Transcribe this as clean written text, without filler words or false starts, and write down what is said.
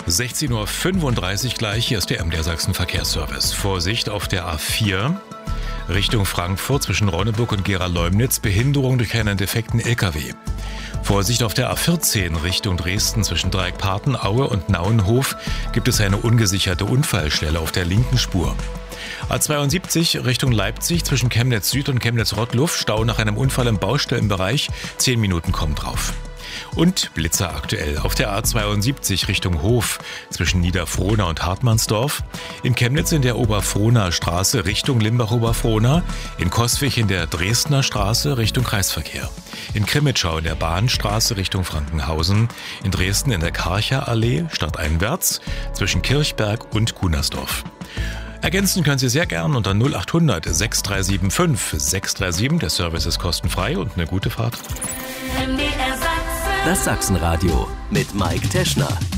16:35 Uhr gleich, hier ist der MDR Sachsen Verkehrsservice. Vorsicht auf der A4 Richtung Frankfurt zwischen Ronneburg und Gera-Leumnitz, Behinderung durch einen defekten LKW. Vorsicht auf der A14 Richtung Dresden zwischen Dreieckparten, Aue und Nauenhof gibt es eine ungesicherte Unfallstelle auf der linken Spur. A72 Richtung Leipzig zwischen Chemnitz Süd und Chemnitz Rottluff, Stau nach einem Unfall im Baustellenbereich, 10 Minuten kommen drauf. Und Blitzer aktuell auf der A72 Richtung Hof zwischen Niederfrohna und Hartmannsdorf, in Chemnitz in der Oberfrohnaer Straße Richtung Limbach-Oberfrohna, in Coswig in der Dresdner Straße Richtung Kreisverkehr, in Krimitschau in der Bahnstraße Richtung Frankenhausen, in Dresden in der Karcher Allee stadteinwärts zwischen Kirchberg und Kunersdorf. Ergänzen können Sie sehr gern unter 0800 6375 637. Der Service ist kostenfrei und eine gute Fahrt. Das Sachsenradio mit Mike Teschner.